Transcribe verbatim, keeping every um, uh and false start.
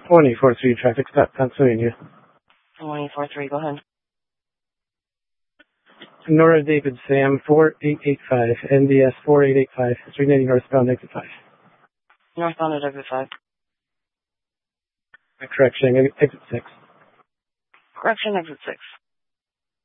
twenty forty-three traffic stop, Pennsylvania. twenty forty-three, go ahead. Nora David Sam four eight eight five, N D S four eight eight five, three ninety northbound exit five. Northbound at exit five. Correction, exit six. Correction, exit six.